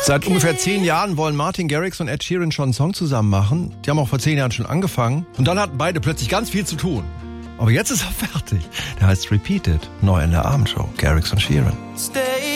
Seit ungefähr 10 Jahren wollen Martin Garrix und Ed Sheeran schon einen Song zusammen machen. Die haben auch vor 10 Jahren schon angefangen. Und dann hatten beide plötzlich ganz viel zu tun. Aber jetzt ist er fertig. Der heißt Repeated. Neu in der Abendshow. Garrix und Sheeran.